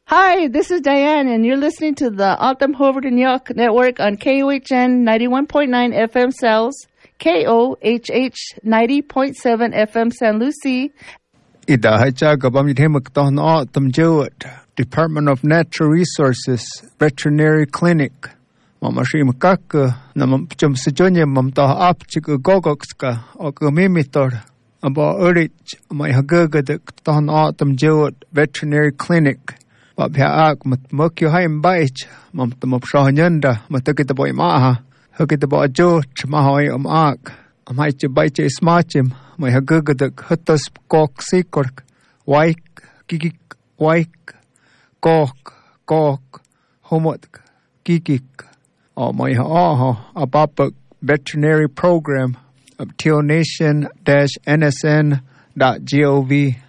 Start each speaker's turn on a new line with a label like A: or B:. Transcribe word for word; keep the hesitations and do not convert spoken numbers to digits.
A: Hi, this is Diane, and you're listening to the Altam Hoverton York Network on K O H N ninety-one point nine F M Cells, K O H H ninety point seven F M San Lucie.
B: Ida hacha gabam yithem ton Altam Jewett, Department of Natural Resources, Veterinary Clinic. Mama shi makaka na chum sejonya mam ta apchik gogokska o mimitor aba urich mai hagaga de ton Altam Jewett Veterinary Clinic. Bapyaak mat mokyo haim baich mam tamop shahanyanda matakita boy maha hakita bo jo chmahoy am ak amai che baiche smachim mai hagagadek hatas kok sikork waik kikik waik kok kok homot kikik o mai ha abapak veterinary program of tealnation dash n s n dot gov